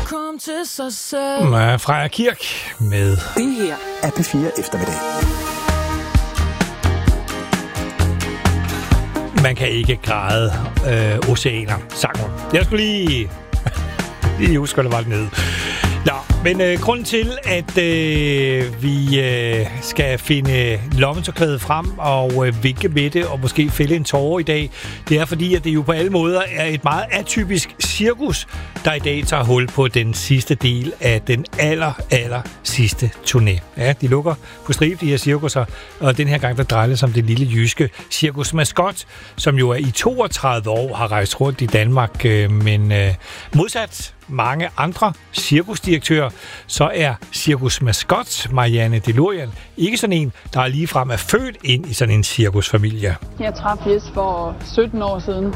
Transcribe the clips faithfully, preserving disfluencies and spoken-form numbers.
kom til sig selv. Freja Kirk med Det her er P fire eftermiddag. Man kan ikke græde øh, oceaner, sang hun. Jeg skulle lige... lige huske, det var nede. Nå, men øh, grunden til, at øh, vi øh, skal finde lommetørklædet frem og øh, vinke med det og måske fælde en tårer i dag, det er fordi, at det jo på alle måder er et meget atypisk cirkus, der i dag tager hul på den sidste del af den aller, aller sidste turné. Ja, de lukker på stribe, de her cirkusser, og den her gang, der drejer det som det lille jyske Cirkus Mascot, som jo er i toogtredive år har rejst rundt i Danmark, øh, men øh, modsat mange andre cirkusdirektører, så er Cirkus Mascot, Marianne Delurian, ikke sådan en, der er ligefrem er født ind i sådan en cirkusfamilie. Jeg traf Jes for sytten år siden,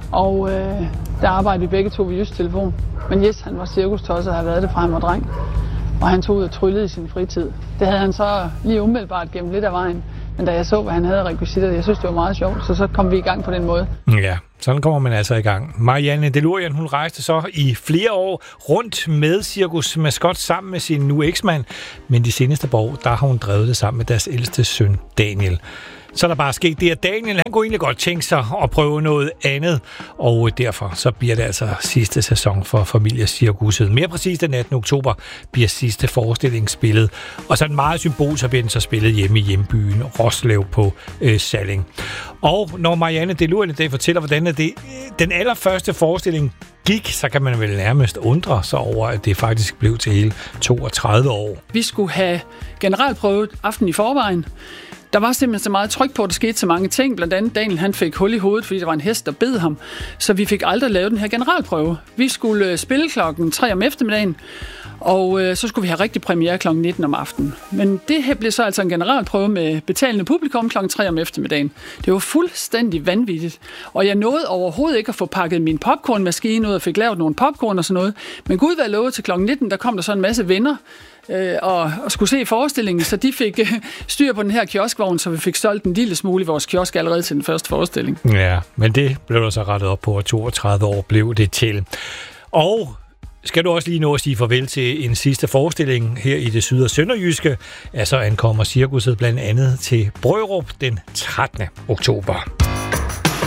og øh, der arbejdede vi begge to ved Jysk Telefon. Men Jes, han var cirkustosset og havde været det fra han var dreng, og han tog ud og tryllede i sin fritid. Det havde han så lige umiddelbart gennem lidt af vejen, men da jeg så, hvad han havde rekvisitter, jeg synes, det var meget sjovt, så så kom vi i gang på den måde. Ja, sådan kommer man altså i gang. Marianne Delurian, hun rejste så i flere år rundt med Cirkus Mascot sammen med sin nu eksmand, men de seneste par år, der har hun drevet det sammen med deres ældste søn, Daniel. Så er der bare sket det, at Daniel, han kunne egentlig godt tænke sig at prøve noget andet, og derfor så bliver det altså sidste sæson for Familiecirkuset. Mere præcis den attende oktober bliver sidste forestilling spillet, og så en meget symbol, så bliver den så spillet hjemme i hjembyen Roslev på øh, Salling. Og når Marianne Delurian i dag fortæller, hvordan det, den allerførste forestilling gik, så kan man vel nærmest undre sig over, at det faktisk blev til hele toogtredive år. Vi skulle have generalprøve aften i forvejen. Der var simpelthen så meget tryk på, at der skete så mange ting. Blandt andet Daniel, han fik hul i hovedet, fordi der var en hest, der bed ham. Så vi fik aldrig lavet den her generalprøve. Vi skulle spille klokken tre om eftermiddagen, og øh, så skulle vi have rigtig premiere klokken nitten om aftenen. Men det her blev så altså en generalprøve med betalende publikum klokken tre om eftermiddagen. Det var fuldstændig vanvittigt. Og jeg nåede overhovedet ikke at få pakket min popcornmaskine ud og fik lavet nogle popcorn og sådan noget. Men Gud være lovet til klokken nitten, der kom der så en masse venner, øh, og, og skulle se forestillingen, så de fik øh, styr på den her kioskvogn, så vi fik solgt en lille smule i vores kiosk allerede til den første forestilling. Ja, men det blev der så rettet op på, og toogtredive år blev det til. Og skal du også lige nå at sige farvel til en sidste forestilling her i det syd- og sønderjyske, ja, så ankommer cirkuset blandt andet til Brørup den trettende oktober.